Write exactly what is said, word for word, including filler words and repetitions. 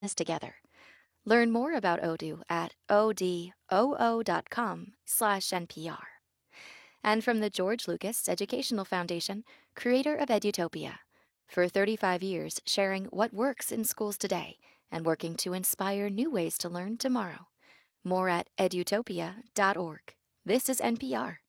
this together. Learn more about Odoo at odoo.com slash NPR. And from the George Lucas Educational Foundation, creator of Edutopia. For thirty-five years, sharing what works in schools today and working to inspire new ways to learn tomorrow. More at edutopia dot org. This is N P R.